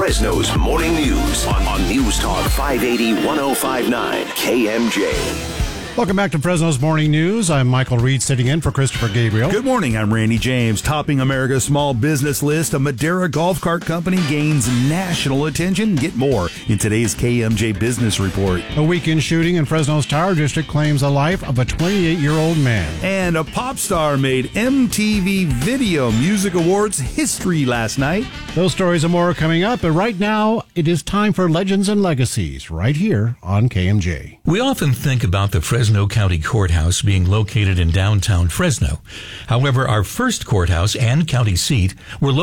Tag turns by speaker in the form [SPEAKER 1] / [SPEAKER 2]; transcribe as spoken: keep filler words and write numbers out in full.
[SPEAKER 1] Fresno's morning news on, on News Talk five eighty, ten fifty-nine K M J.
[SPEAKER 2] Welcome back to Fresno's Morning News. I'm Michael Reed sitting in for Christopher Gabriel.
[SPEAKER 3] Good morning. I'm Randy James. Topping America's small business list, a Madera golf cart company gains national attention. Get more in today's K M J Business Report.
[SPEAKER 2] A weekend shooting in Fresno's Tower District claims the life of a twenty-eight-year-old man.
[SPEAKER 3] And a pop star made M T V Video Music Awards history last night.
[SPEAKER 2] Those stories and more are coming up, but right now it is time for Legends and Legacies right here on K M J.
[SPEAKER 4] We often think about the Fresno County Courthouse being located in downtown Fresno. However, our first courthouse and county seat were located